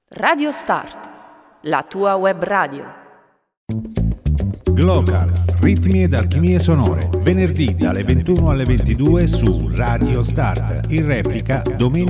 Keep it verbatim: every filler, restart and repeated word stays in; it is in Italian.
Radio Start, la tua web radio. Glocal, ritmi ed alchimie sonore, venerdì dalle ventuno alle ventidue su Radio Start, in replica domenica